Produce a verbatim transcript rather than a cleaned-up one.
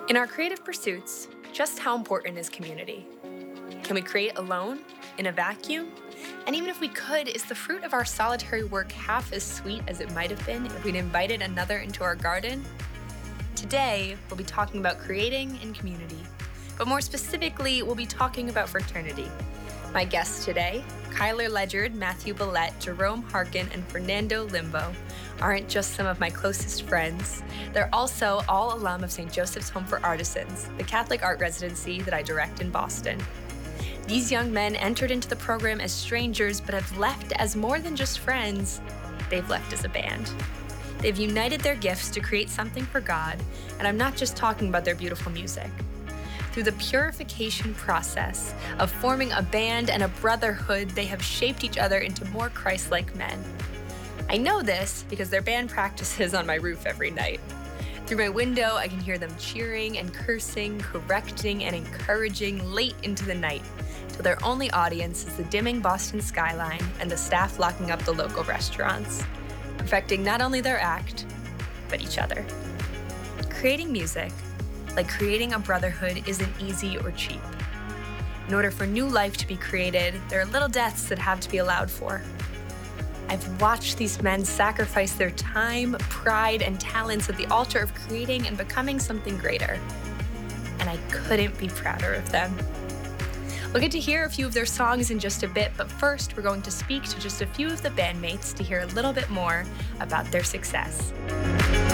In our creative pursuits, just how important is community? Can we create alone, in a vacuum? And even if we could, is the fruit of our solitary work half as sweet as it might have been if we'd invited another into our garden? Today, we'll be talking about creating in community, but more specifically, we'll be talking about fraternity. My guests today, Kyler Ledyard, Matthew Billette, Jerome Harkin, and Fernando Limbo, aren't just some of my closest friends. They're also all alum of Saint Joseph's Home for Artisans, the Catholic art residency that I direct in Boston. These young men entered into the program as strangers, but have left as more than just friends. They've left as a band. They've united their gifts to create something for God, and I'm not just talking about their beautiful music. Through the purification process of forming a band and a brotherhood, they have shaped each other into more Christ-like men. I know this because their band practices on my roof every night. Through my window, I can hear them cheering and cursing, correcting and encouraging late into the night, till their only audience is the dimming Boston skyline and the staff locking up the local restaurants, perfecting not only their act, but each other. Creating music, like creating a brotherhood, isn't easy or cheap. In order for new life to be created, there are little deaths that have to be allowed for. I've watched these men sacrifice their time, pride, and talents at the altar of creating and becoming something greater. And I couldn't be prouder of them. We'll get to hear a few of their songs in just a bit, but first we're going to speak to just a few of the bandmates to hear a little bit more about their success.